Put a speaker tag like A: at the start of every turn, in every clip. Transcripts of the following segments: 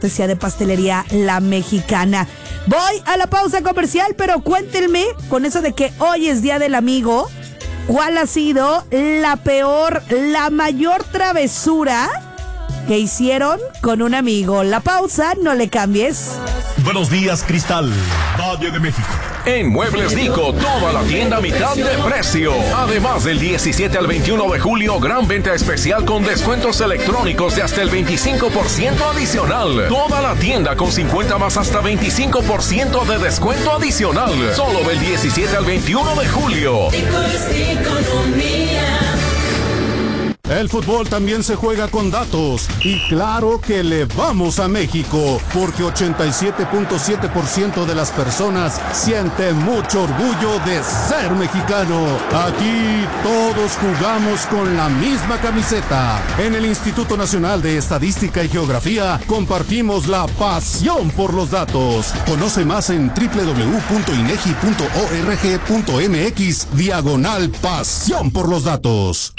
A: cortesía de Pastelería La Mexicana. Voy a la pausa comercial, pero cuéntenme, con eso de que hoy es Día del Amigo, ¿cuál ha sido la mayor travesura que hicieron con un amigo? La pausa, no le cambies.
B: Buenos días, Cristal, Valle de México.
C: En Muebles Nico, toda la tienda a mitad de precio. Además, del 17 al 21 de julio, gran venta especial con descuentos electrónicos de hasta el 25% adicional. Toda la tienda con 50 más hasta 25% de descuento adicional. Solo del 17 al 21 de julio.
D: El fútbol también se juega con datos y claro que le vamos a México porque 87.7% de las personas sienten mucho orgullo de ser mexicano. Aquí todos jugamos con la misma camiseta. En el Instituto Nacional de Estadística y Geografía compartimos la pasión por los datos. Conoce más en www.inegi.org.mx/pasión por los datos.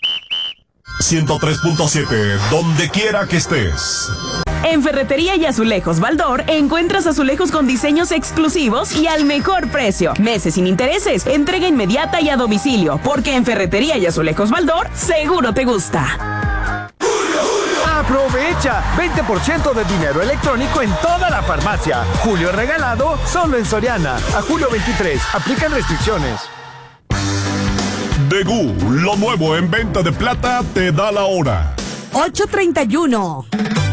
B: 103.7, donde quiera que estés.
E: En Ferretería y Azulejos Baldor encuentras azulejos con diseños exclusivos y al mejor precio. Meses sin intereses, entrega inmediata y a domicilio, porque en Ferretería y Azulejos Baldor seguro te gusta.
F: ¡Aprovecha! 20% de dinero electrónico en toda la farmacia. Julio regalado solo en Soriana. A julio 23. Aplican restricciones.
B: Degú, lo nuevo en venta de plata te da la hora.
A: 8:31.